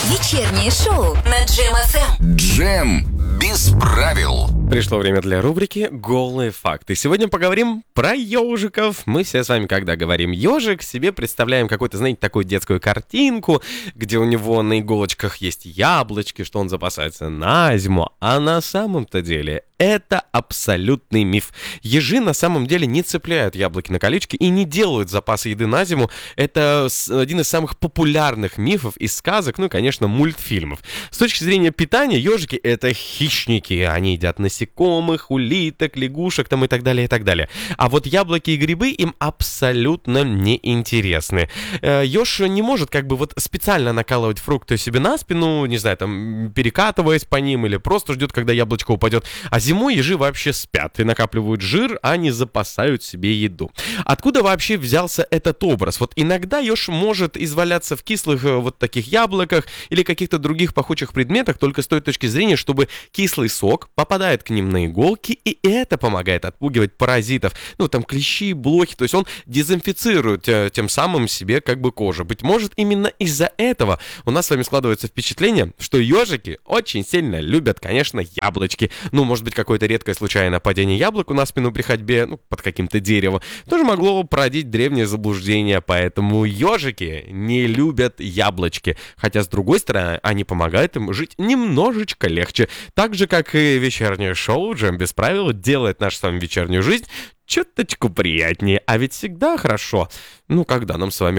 Вечернее шоу на Джем ФМ. Джем без правил. Пришло время для рубрики «Голые факты». Сегодня поговорим про ежиков. Мы все с вами, когда говорим «ежик», себе представляем какую-то, знаете, такую детскую картинку, где у него на иголочках есть яблочки, что он запасается на зиму. А на самом-то деле это абсолютный миф. Ежи на самом деле не цепляют яблоки на колючки и не делают запасы еды на зиму. Это один из самых популярных мифов из сказок, ну и, конечно, мультфильмов. С точки зрения питания, ежики — это хищники. Они едят насекомых, улиток, лягушек там и так далее, и так далее. А вот яблоки и грибы им абсолютно не интересны. Еж не может как бы вот специально накалывать фрукты себе на спину, не знаю, там, перекатываясь по ним, или просто ждет, когда яблочко упадет. А зимой ежи вообще спят и накапливают жир, а не запасают себе еду. Откуда вообще взялся этот образ? Вот иногда еж может изваляться в кислых вот таких яблоках или каких-то других пахучих предметах, только с той точки зрения, чтобы кислый сок попадает к ним на иголки, и это помогает отпугивать паразитов. Ну, там, клещи, блохи, то есть он дезинфицирует тем самым себе как бы кожу. Быть может, именно из-за этого у нас с вами складывается впечатление, что ежики очень сильно любят, конечно, яблочки. Ну, может быть, какое-то редкое случайное падение яблоку на спину при ходьбе, ну, под каким-то деревом, тоже могло породить древнее заблуждение, поэтому ежики не любят яблочки. Хотя, с другой стороны, они помогают им жить немножечко легче. Так же, как и вечернее шоу «Джем без правил» делает нашу с вами вечернюю жизнь чуточку приятнее. А ведь всегда хорошо, ну, когда нам с вами